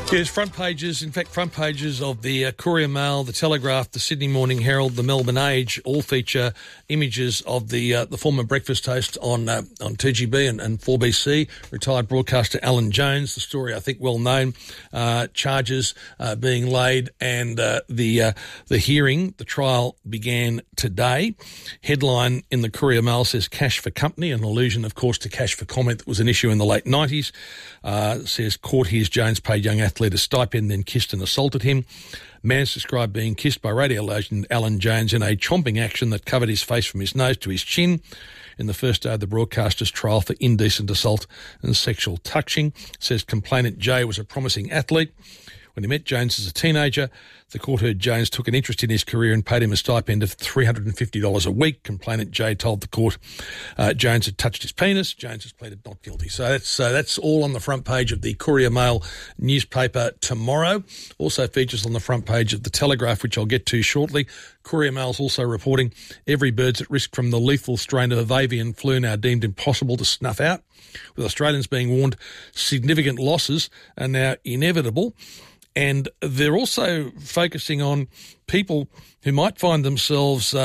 Yes, front pages of the Courier Mail, the Telegraph, the Sydney Morning Herald, the Melbourne Age all feature images of the former breakfast host on 2GB and 4BC, retired broadcaster Alan Jones. The story, I think, well known. Charges being laid, and the hearing, the trial began today. Headline in the Courier Mail says "Cash for Company," an allusion, of course, to cash for comment that was an issue in the late 90s. Says court hears Jones paid young athlete a stipend, then kissed and assaulted him. Man's described being kissed by radio legend Alan Jones in a chomping action that covered his face from his nose to his chin in the first day of the broadcaster's trial for indecent assault and sexual touching. Says complainant Jay was a promising athlete. When he met Jones as a teenager, the court heard Jones took an interest in his career and paid him a stipend of $350 a week. Complainant Jay told the court Jones had touched his penis. Jones has pleaded not guilty. So that's all on the front page of the Courier Mail newspaper tomorrow. Also features on the front page of the Telegraph, which I'll get to shortly. Courier Mail's also reporting every bird's at risk from the lethal strain of avian flu now deemed impossible to snuff out, with Australians being warned significant losses are now inevitable. And they're also focusing on people who might find themselves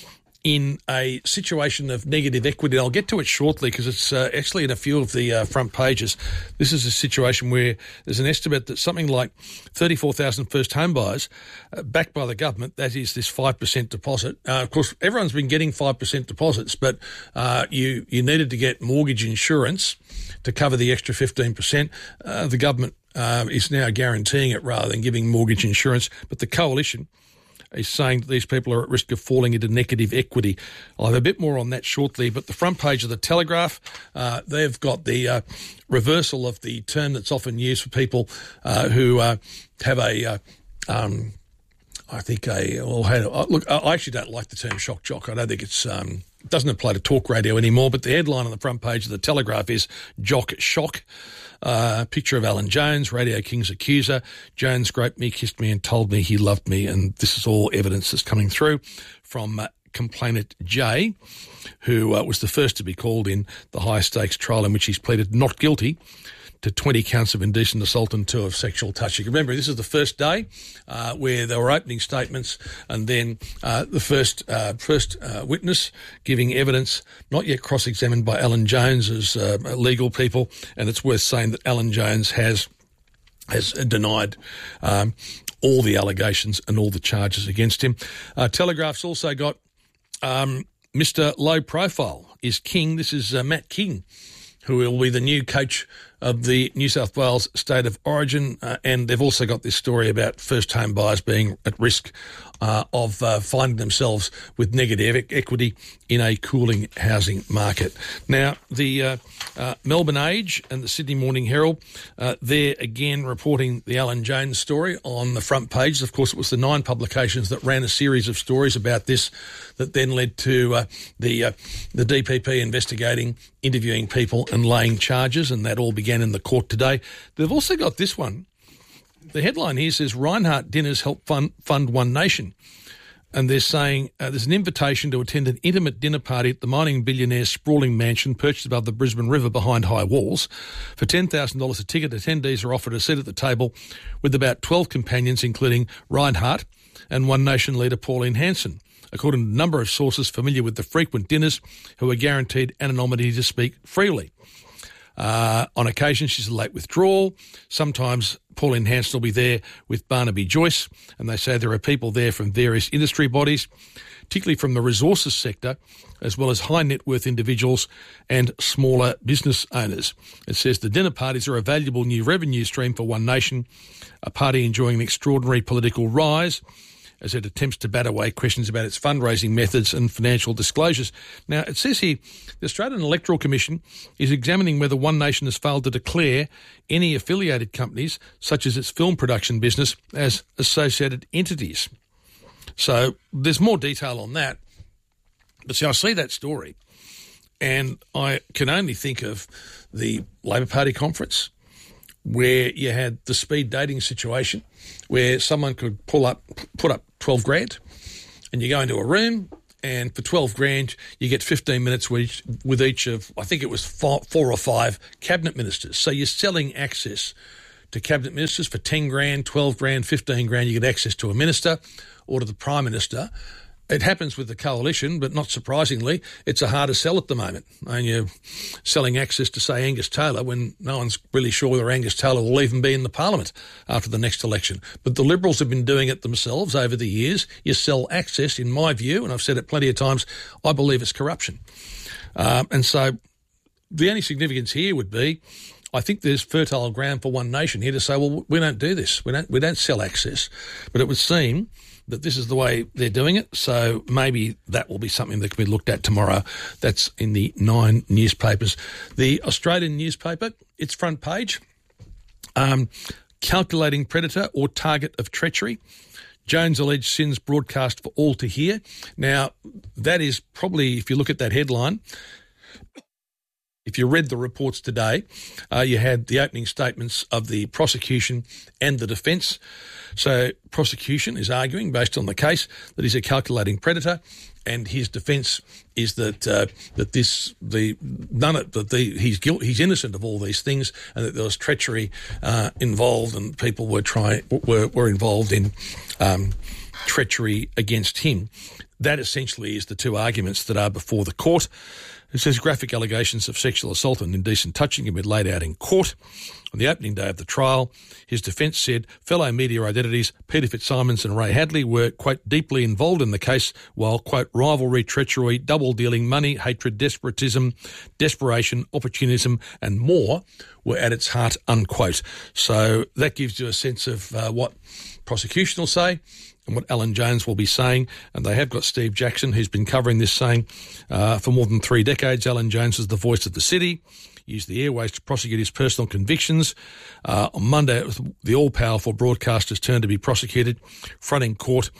in a situation of negative equity. I'll get to it shortly because it's actually in a few of the front pages. This is a situation where there's an estimate that something like 34,000 first home buyers backed by the government, that is this 5% deposit. Of course, everyone's been getting 5% deposits, but you needed to get mortgage insurance to cover the extra 15%. The government is now guaranteeing it rather than giving mortgage insurance. But the coalition is saying that these people are at risk of falling into negative equity. I'll have a bit more on that shortly. But the front page of the Telegraph, they've got the reversal of the term that's often used for people who have I actually don't like the term shock jock. I don't think it's it doesn't apply to talk radio anymore, but the headline on the front page of the Telegraph is Jock Shock. Picture of Alan Jones, Radio King's accuser. Jones groped me, kissed me and told me he loved me, and this is all evidence that's coming through from complainant Jay, who was the first to be called in the high-stakes trial in which he's pleaded not guilty to 20 counts of indecent assault and 2 of sexual touching. Remember, this is the first day where there were opening statements and then the first witness giving evidence, not yet cross-examined by Alan Jones's legal people, and it's worth saying that Alan Jones has denied all the allegations and all the charges against him. Telegraph's also got Mr. Low Profile is king. This is Matt King, who will be the new coach of the New South Wales State of Origin, and they've also got this story about first home buyers being at risk of finding themselves with negative equity in a cooling housing market. Now, the Melbourne Age and the Sydney Morning Herald, they're again reporting the Alan Jones story on the front page. Of course, it was the 9 publications that ran a series of stories about this that then led to the DPP investigating, interviewing people and laying charges, and that all began in the court today. They've also got this one. The headline here says Reinhardt dinners help fund One Nation. And they're saying there's an invitation to attend an intimate dinner party at the mining billionaire's sprawling mansion perched above the Brisbane River behind high walls. For $10,000 a ticket, attendees are offered a seat at the table with about 12 companions, including Reinhardt and One Nation leader Pauline Hanson, according to a number of sources familiar with the frequent dinners who are guaranteed anonymity to speak freely. On occasion, she's a late withdrawal. Sometimes Pauline Hanson will be there with Barnaby Joyce, and they say there are people there from various industry bodies, particularly from the resources sector, as well as high net worth individuals and smaller business owners. It says the dinner parties are a valuable new revenue stream for One Nation, a party enjoying an extraordinary political rise as it attempts to bat away questions about its fundraising methods and financial disclosures. Now, it says here, the Australian Electoral Commission is examining whether One Nation has failed to declare any affiliated companies, such as its film production business, as associated entities. So there's more detail on that. But see, I see that story, and I can only think of the Labor Party conference, where you had the speed dating situation where someone could put up 12 grand and you go into a room and for 12 grand you get 15 minutes with each of, I think it was 4 or 5 cabinet ministers. So you're selling access to cabinet ministers for 10 grand, 12 grand, 15 grand. You get access to a minister or to the Prime Minister. It happens with the coalition, but not surprisingly, it's a harder sell at the moment. And you're selling access to, say, Angus Taylor when no one's really sure whether Angus Taylor will even be in the parliament after the next election. But the Liberals have been doing it themselves over the years. You sell access, in my view, and I've said it plenty of times, I believe it's corruption. And so the only significance here would be, I think there's fertile ground for One Nation here to say, well, we don't do this. We don't sell access. But it would seem that this is the way they're doing it, so maybe that will be something that can be looked at tomorrow. That's in the 9 newspapers. The Australian newspaper, its front page, calculating predator or target of treachery. Jones alleged sins broadcast for all to hear. Now, that is probably, if you look at that headline, if you read the reports today, you had the opening statements of the prosecution and the defence. So prosecution is arguing, based on the case, that he's a calculating predator, and his defence is that he's innocent of all these things, and that there was treachery involved, and people were involved in treachery against him. That essentially is the two arguments that are before the court. It says graphic allegations of sexual assault and indecent touching have been laid out in court. On the opening day of the trial, his defence said fellow media identities Peter Fitzsimons and Ray Hadley were, quote, deeply involved in the case, while, quote, rivalry, treachery, double-dealing, money, hatred, desperation, opportunism and more were at its heart, unquote. So that gives you a sense of what prosecution will say and what Alan Jones will be saying. And they have got Steve Jackson, who's been covering this, saying for more than 3 decades, Alan Jones is the voice of the city, used the airways to prosecute his personal convictions. On Monday, it was the all-powerful broadcaster's turn to be prosecuted. Fronting court,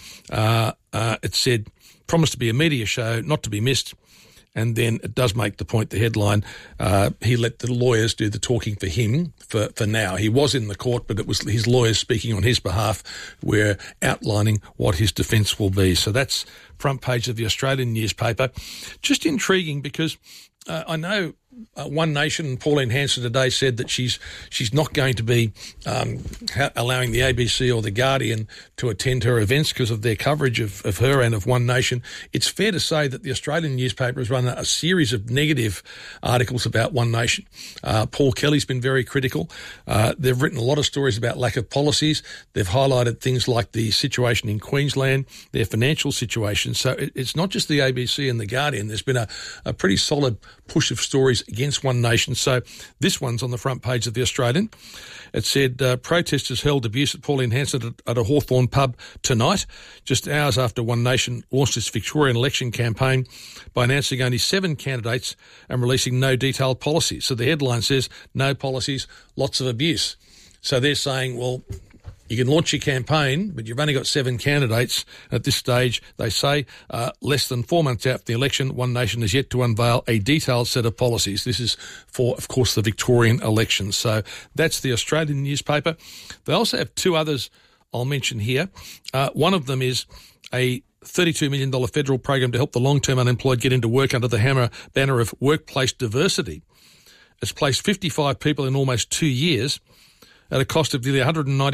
it said, promised to be a media show, not to be missed. And then it does make the point, the headline, he let the lawyers do the talking for him for now. He was in the court, but it was his lawyers speaking on his behalf, were outlining what his defence will be. So that's front page of the Australian newspaper. Just intriguing because I know One Nation and Pauline Hanson today said that she's not going to be allowing the ABC or the Guardian to attend her events because of their coverage of her and of One Nation. It's fair to say that the Australian newspaper has run a series of negative articles about One Nation. Paul Kelly's been very critical. They've written a lot of stories about lack of policies. They've highlighted things like the situation in Queensland, their financial situation. So it's not just the ABC and the Guardian. There's been a pretty solid push of stories against One Nation. So this one's on the front page of the Australian. It said protesters hurled abuse at Pauline Hanson at a Hawthorn pub tonight, just hours after One Nation launched its Victorian election campaign by announcing only 7 candidates and releasing no detailed policies. So the headline says, no policies, lots of abuse. So they're saying, well, you can launch your campaign, but you've only got 7 candidates at this stage. They say less than 4 months after the election, One Nation has yet to unveil a detailed set of policies. This is for, of course, the Victorian elections. So that's the Australian newspaper. They also have 2 others I'll mention here. One of them is a $32 million federal program to help the long-term unemployed get into work under the banner of workplace diversity. It's placed 55 people in almost 2 years at a cost of nearly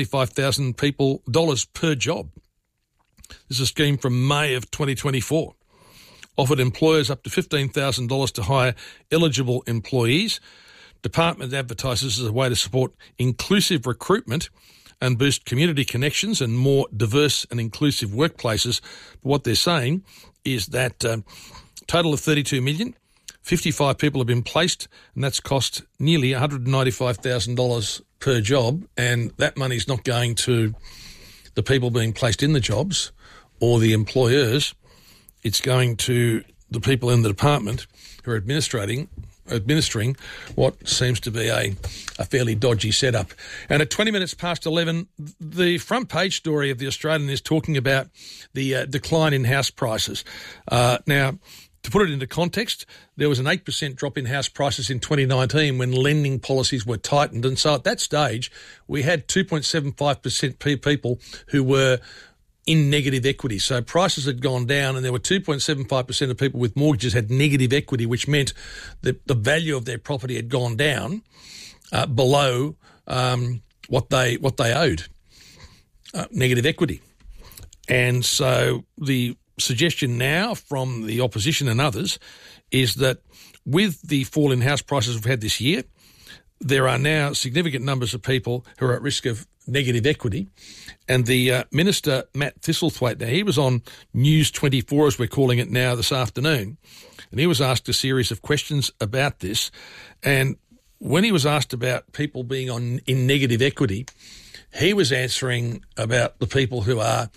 $195,000 per job. This is a scheme from May of 2024. Offered employers up to $15,000 to hire eligible employees. Department advertises as a way to support inclusive recruitment and boost community connections and more diverse and inclusive workplaces. But what they're saying is that total of $32 million, 55 people have been placed, and that's cost nearly $195,000 per job, and that money's not going to the people being placed in the jobs or the employers. It's going to the people in the department who are administering what seems to be a fairly dodgy setup. And at 20 minutes past 11, the front page story of the Australian is talking about the decline in house prices. Now, to put it into context, there was an 8% drop in house prices in 2019 when lending policies were tightened. And so at that stage, we had 2.75% people who were in negative equity. So prices had gone down and there were 2.75% of people with mortgages had negative equity, which meant that the value of their property had gone down below what they owed, negative equity. And so the suggestion now from the opposition and others is that with the fall in house prices we've had this year, there are now significant numbers of people who are at risk of negative equity. And the Minister, Matt Thistlethwaite, now he was on News 24, as we're calling it now, this afternoon, and he was asked a series of questions about this. And when he was asked about people being in negative equity, he was answering about the people who are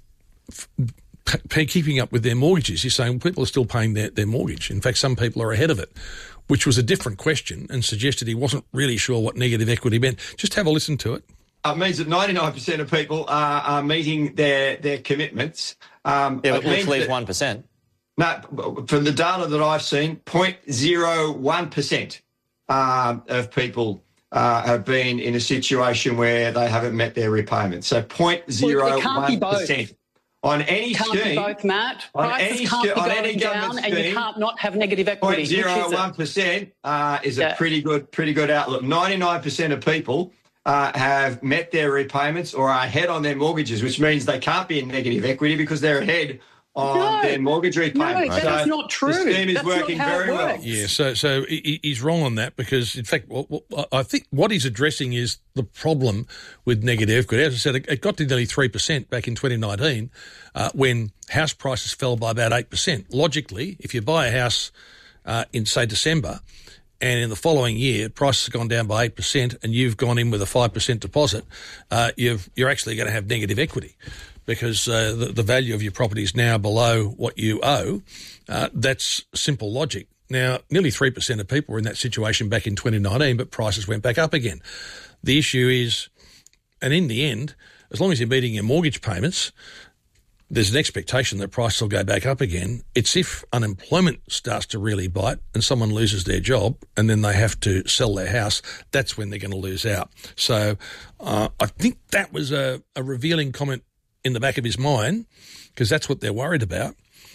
keeping up with their mortgages. He's saying people are still paying their mortgage. In fact, some people are ahead of it, which was a different question and suggested he wasn't really sure what negative equity meant. Just have a listen to it. It means that 99% of people are meeting their commitments. Which leaves 1%. No, from the data that I've seen, 0.01% of people have been in a situation where they haven't met their repayments. So 0.01%. On any scheme, can't be both, Matt. Prices can't be going down, and you can't not have negative equity. 0.01% is a pretty good outlook. 99% of people have met their repayments or are ahead on their mortgages, which means they can't be in negative equity because they're ahead on their mortgage repayment. No, that's not true. The scheme is working very well. Yeah, so he's wrong on that because, in fact, I think what he's addressing is the problem with negative equity. As I said, it got to nearly 3% back in 2019 when house prices fell by about 8%. Logically, if you buy a house in, say, December, and in the following year, prices have gone down by 8% and you've gone in with a 5% deposit, you're actually going to have negative equity because the value of your property is now below what you owe. That's simple logic. Now, nearly 3% of people were in that situation back in 2019, but prices went back up again. The issue is, and in the end, as long as you're meeting your mortgage payments, there's an expectation that prices will go back up again. It's if unemployment starts to really bite and someone loses their job and then they have to sell their house, that's when they're going to lose out. So I think that was a revealing comment in the back of his mind because that's what they're worried about.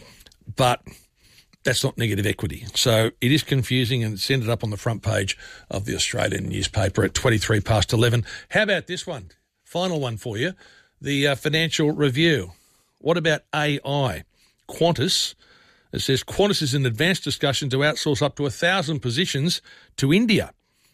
But that's not negative equity. So it is confusing and it's ended up on the front page of the Australian newspaper at 11:23. How about this one? Final one for you. The Financial Review. What about AI? Qantas, it says Qantas is in advanced discussion to outsource up to 1,000 positions to India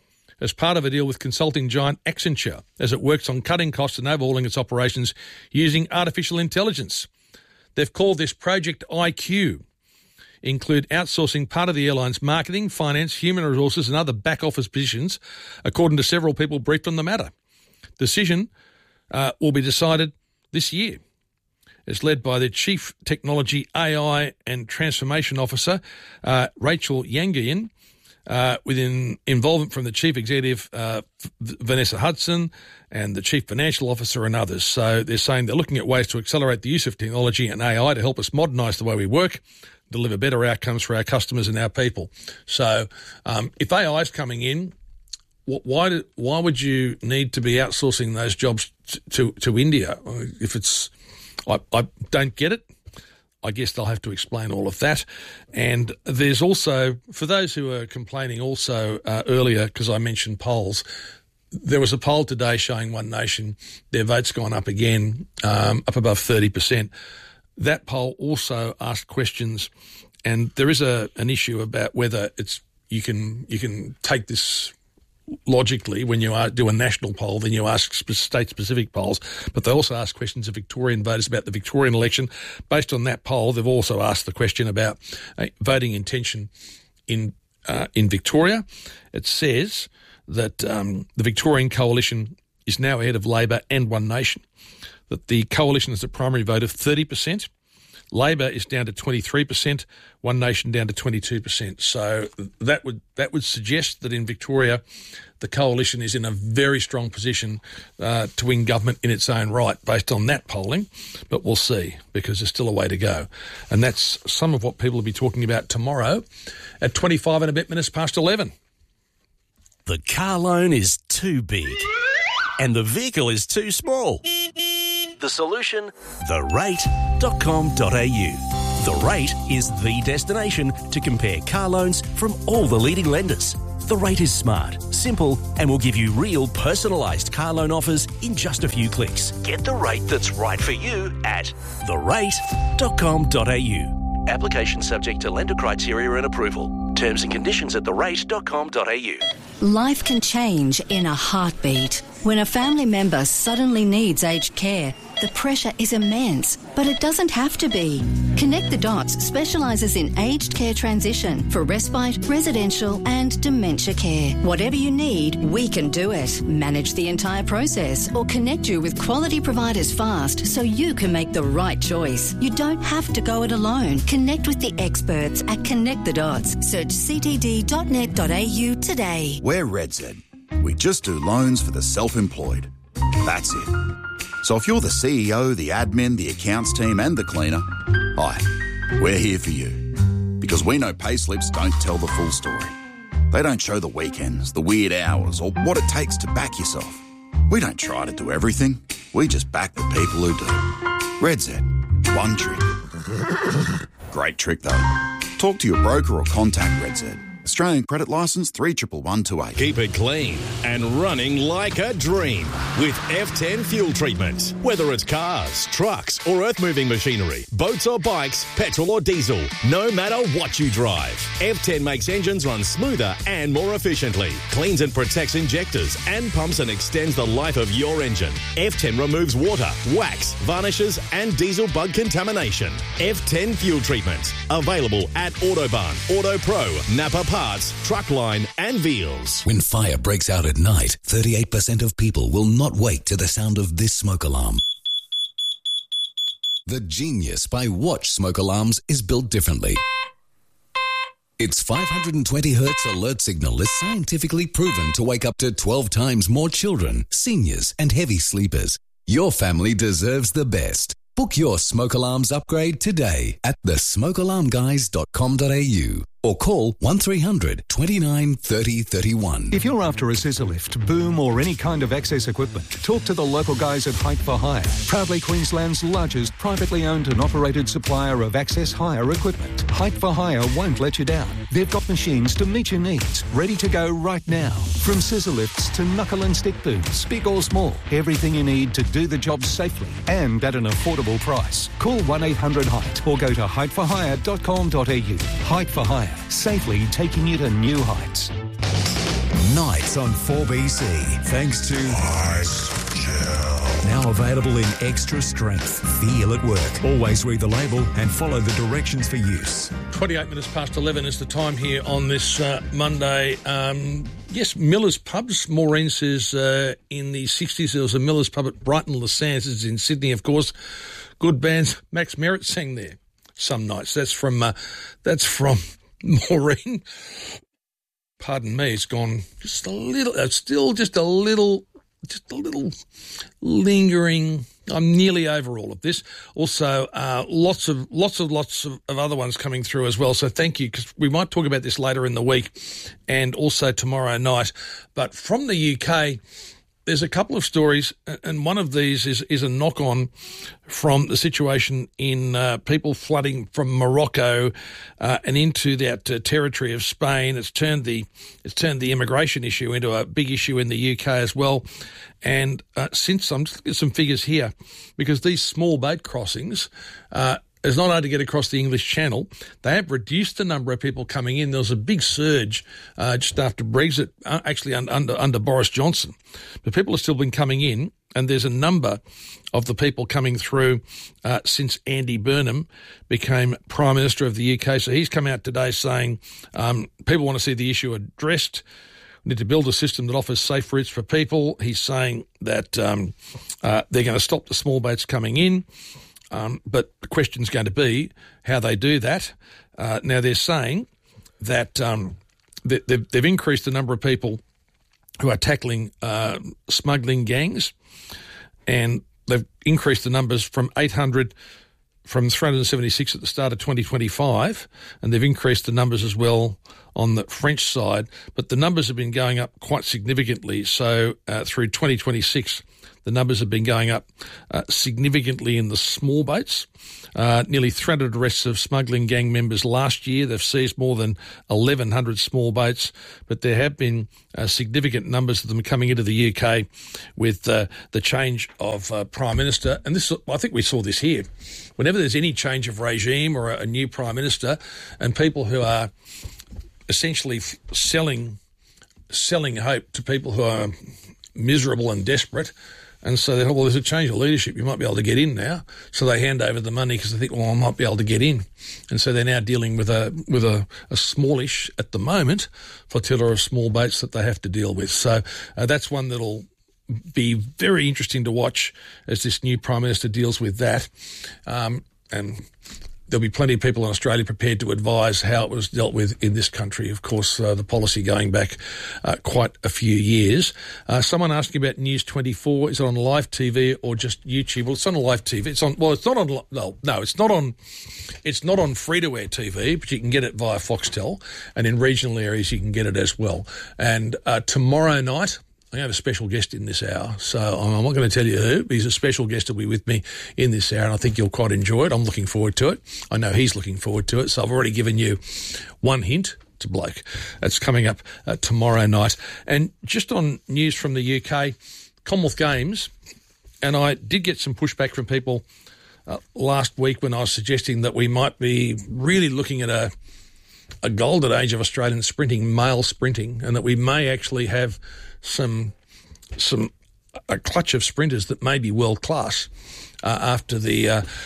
as part of a deal with consulting giant Accenture as it works on cutting costs and overhauling its operations using artificial intelligence. They've called this Project IQ. Include outsourcing part of the airline's marketing, finance, human resources and other back office positions, according to several people briefed on the matter. Decision will be decided this year. It's led by the Chief Technology, AI and Transformation Officer, Rachel Yangian, with involvement from the Chief Executive, Vanessa Hudson, and the Chief Financial Officer and others. So they're saying they're looking at ways to accelerate the use of technology and AI to help us modernise the way we work, deliver better outcomes for our customers and our people. So if AI is coming in, why would you need to be outsourcing those jobs to India? If it's... I don't get it. I guess they'll have to explain all of that. And there's also, for those who are complaining also earlier, because I mentioned polls, there was a poll today showing One Nation, their vote's gone up again, up above 30%. That poll also asked questions, and there is an issue about whether you can take this logically when you do a national poll, then you ask state-specific polls, but they also ask questions of Victorian voters about the Victorian election. Based on that poll, they've also asked the question about voting intention in Victoria. It says that the Victorian coalition is now ahead of Labor and One Nation, that the coalition has a primary vote of 30%. Labor is down to 23%, One Nation down to 22%. So that would suggest that in Victoria, the coalition is in a very strong position to win government in its own right based on that polling. But we'll see, because there's still a way to go. And that's some of what people will be talking about tomorrow at 25 and a bit minutes past 11. The car loan is too big and the vehicle is too small. The solution? therate.com.au. The Rate is the destination to compare car loans from all the leading lenders. The Rate is smart, simple, and will give you real personalised car loan offers in just a few clicks. Get the rate that's right for you at therate.com.au. Application subject to lender criteria and approval. Terms and conditions at therate.com.au. Life can change in a heartbeat. When a family member suddenly needs aged care, the pressure is immense, but it doesn't have to be. Connect the Dots specialises in aged care transition for respite, residential and dementia care. Whatever you need, we can do it. Manage the entire process or connect you with quality providers fast so you can make the right choice. You don't have to go it alone. Connect with the experts at Connect the Dots. Search ctd.net.au today. We're RedZ. We just do loans for the self-employed. That's it. So if you're the CEO, the admin, the accounts team and the cleaner, hi, we're here for you. Because we know payslips don't tell the full story. They don't show the weekends, the weird hours or what it takes to back yourself. We don't try to do everything. We just back the people who do. RedZ. One trick. Great trick though. Talk to your broker or contact RedZ. Australian credit licence 311128. Keep it clean and running like a dream with F10 fuel treatment. Whether it's cars, trucks or earth-moving machinery, boats or bikes, petrol or diesel, no matter what you drive, F10 makes engines run smoother and more efficiently, cleans and protects injectors and pumps and extends the life of your engine. F10 removes water, wax, varnishes and diesel bug contamination. F10 fuel treatment. Available at Autobahn, Auto Pro, Napa Parts, Truckline and Veals. When fire breaks out at night, 38% of people will not wake to the sound of this smoke alarm. The genius by Watch smoke alarms is built differently. Its 520 Hz alert signal is scientifically proven to wake up to 12 times more children, seniors and heavy sleepers. Your family deserves the best. Book your smoke alarms upgrade today at thesmokealarmguys.com.au or call 1300 29 30 31. If you're after a scissor lift, boom or any kind of access equipment, talk to the local guys at Height for Hire, proudly Queensland's largest privately owned and operated supplier of access hire equipment. Height for Hire won't let you down. They've got machines to meet your needs, ready to go right now. From scissor lifts to knuckle and stick booms, big or small, everything you need to do the job safely and at an affordable price. Call 1-800-HEIGHT or go to heightforhire.com.au. Height for Hire. Safely taking you to new heights. Nights on 4BC, thanks to Ice Gel. Now available in extra strength. Feel at work. Always read the label and follow the directions for use. 28 minutes past 11 is the time here on this Monday. Yes, Miller's Pubs. Maureen says in the 60s there was a Miller's Pub at Brighton Le Sands. It's in Sydney, of course. Good bands. Max Merritt sang there some nights. That's from Maureen. Pardon me, it's gone just a little, still just a little lingering. I'm nearly over all of this. Also, lots of other ones coming through as well. So thank you, because we might talk about this later in the week and also tomorrow night. But from the UK, there's a couple of stories, and one of these is a knock-on from the situation in people flooding from Morocco and into that territory of Spain. It's turned the immigration issue into a big issue in the UK as well. And since I'm just looking at some figures here, because these small boat crossings it's not hard to get across the English Channel. They have reduced the number of people coming in. There was a big surge just after Brexit, actually under Boris Johnson. But people have still been coming in, and there's a number of the people coming through since Andy Burnham became Prime Minister of the UK. So he's come out today saying people want to see the issue addressed. We need to build a system that offers safe routes for people. He's saying that they're going to stop the small boats coming in. But the question's going to be how they do that. Now, they're saying that they've increased the number of people who are tackling smuggling gangs, and they've increased the numbers from 376 at the start of 2025, and they've increased the numbers as well on the French side. But the numbers have been going up quite significantly. So through 2026, the numbers have been going up significantly in the small boats. Nearly 300 arrests of smuggling gang members last year. They've seized more than 1,100 small boats, but there have been significant numbers of them coming into the UK with the change of Prime Minister. And this, I think we saw this here. Whenever there's any change of regime or a new Prime Minister, and people who are essentially selling hope to people who are miserable and desperate, and so they thought, well, there's a change of leadership, you might be able to get in now. So they hand over the money because they think, well, I might be able to get in. And so they're now dealing with a smallish, at the moment, flotilla of small boats that they have to deal with. So that's one that'll be very interesting to watch as this new Prime Minister deals with that. And there'll be plenty of people in Australia prepared to advise how it was dealt with in this country. Of course, the policy going back quite a few years. Someone asking about News 24. Is it on live TV or just YouTube? Well, it's on live TV. It's not on free-to-air TV, but you can get it via Foxtel, and in regional areas you can get it as well. And tomorrow night, I have a special guest in this hour, so I'm not going to tell you who, but he's a special guest to be with me in this hour, and I think you'll quite enjoy it. I'm looking forward to it. I know he's looking forward to it, so I've already given you one hint to bloke. That's coming up tomorrow night. And just on news from the UK, Commonwealth Games, and I did get some pushback from people last week when I was suggesting that we might be really looking at a golden age of Australian sprinting, male sprinting, and that we may actually have a clutch of sprinters that may be world class after the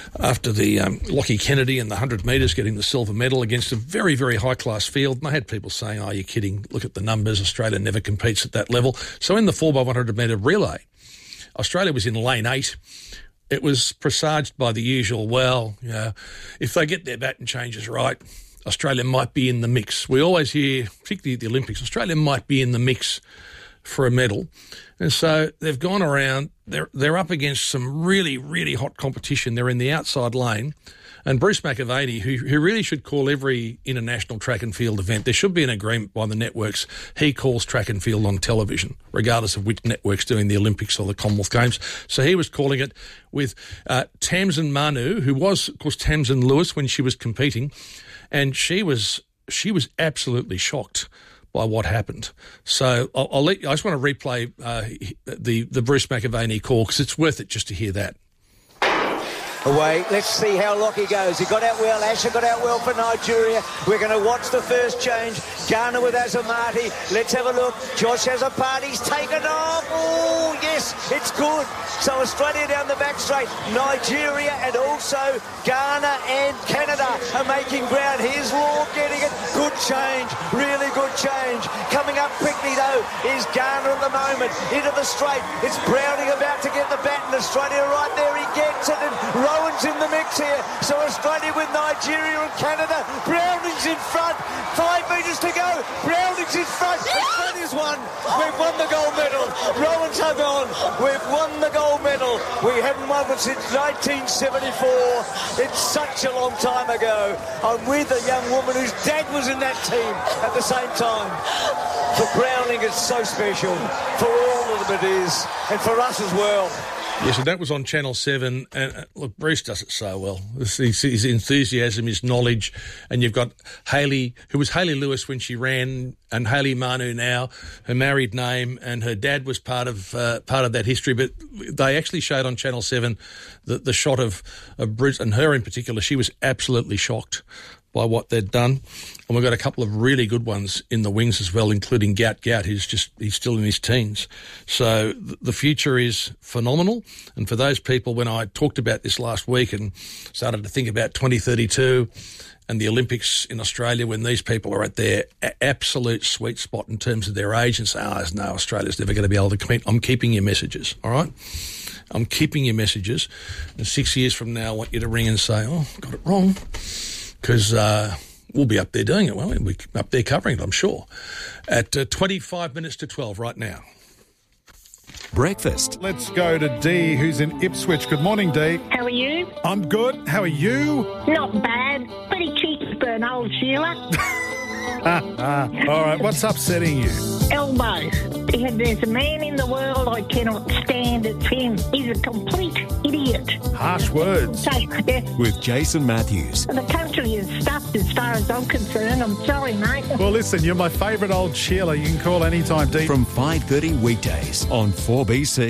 Lockie Kennedy and the 100 metres getting the silver medal against a very, very high class field. And I had people saying, "Oh, you're kidding! Look at the numbers. Australia never competes at that level." So in the 4x100 metre relay, Australia was in lane 8. It was presaged by the usual, well, you know, if they get their baton changes right, Australia might be in the mix. We always hear, particularly at the Olympics, Australia might be in the mix for a medal. And so they've gone around, they're up against some really, really hot competition. They're in the outside lane. And Bruce McAvaney, who really should call every international track and field event, there should be an agreement by the networks. He calls track and field on television, regardless of which network's doing the Olympics or the Commonwealth Games. So he was calling it with Tamsin Manu, who was, of course, Tamsin Lewis when she was competing, and she was absolutely shocked by what happened. So I just want to replay the Bruce McAvaney call because it's worth it just to hear that. Away. Let's see how Lockie goes. He got out well. Asher got out well for Nigeria. We're going to watch the first change. Ghana with Azamati. Let's have a look. Josh Azamati's taken off. Oh, yes, it's good. So Australia down the back straight. Nigeria and also Ghana and Canada are making ground. Here's Law getting it. Good change. Really good change. Coming up quickly, though, is Ghana at the moment. Into the straight. It's Browning about to get the baton. Australia right there. He gets it. And Rowan's in the mix here. So Australia with Nigeria and Canada. Browning's in front. 5 metres to go. Browning's in front. Australia's won. We've won the gold medal. Rowan's hung on. We've won the gold medal. We haven't won one since 1974. It's such a long time ago. I'm with a young woman whose dad was in that team at the same time. For Browning, it's so special. For all of it is. And for us as well. Yes, and that was on Channel 7. And look, Bruce does it so well. His enthusiasm, his knowledge. And you've got Hayley, who was Hayley Lewis when she ran, and Hayley Manu now, her married name, and her dad was part of that history. But they actually showed on Channel 7 the shot of Bruce, and her in particular. She was absolutely shocked by what they'd done. And we've got a couple of really good ones in the wings as well, including Gout, he's still in his teens. So the future is phenomenal. And for those people, when I talked about this last week and started to think about 2032 and the Olympics in Australia, when these people are at their absolute sweet spot in terms of their age and say, no, Australia's never going to be able to compete, I'm keeping your messages, all right? I'm keeping your messages. And 6 years from now, I want you to ring and say, oh, got it wrong. Because we'll be up there doing it, won't we? We'll be up there covering it, I'm sure. At 25 minutes to 12 right now. Breakfast. Let's go to Dee, who's in Ipswich. Good morning, Dee. How are you? I'm good. How are you? Not bad. Pretty cheeky for an old Sheila. All right, what's upsetting you? Elbows. There's a man in the world I cannot stand. It's him. He's a complete idiot. Harsh words. So, yeah. With Jason Matthews. The country is stuffed as far as I'm concerned. I'm sorry, mate. Well, listen, you're my favourite old cheerleader. You can call anytime, Dee. From 5:30 weekdays on 4BC.